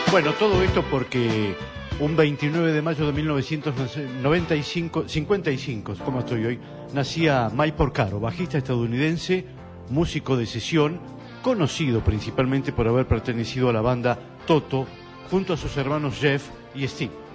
Bueno, todo esto porque un 29 de mayo de 1955, ¿cómo estoy hoy? Nacía Mike Porcaro, bajista estadounidense, músico de sesión, conocido principalmente por haber pertenecido a la banda Toto, junto a sus hermanos Jeff y Steve.